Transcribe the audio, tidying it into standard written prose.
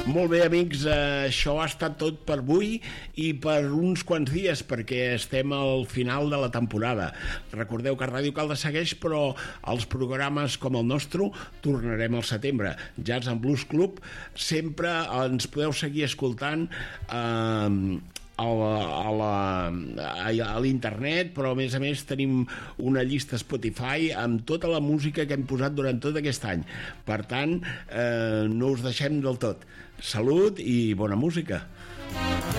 Molt bé, amics, això ha estat tot per avui i per uns quants dies, perquè estem al final de la temporada. Recordeu que Ràdio Caldes segueix, però els programes com el nostre tornarem al setembre. Jazz and Blues Club, sempre ens podeu seguir escoltant a l'internet, però a més tenim una llista Spotify amb tota la música que hem posat durant tot aquest any. Per tant, no us deixem del tot. Salut i bona música.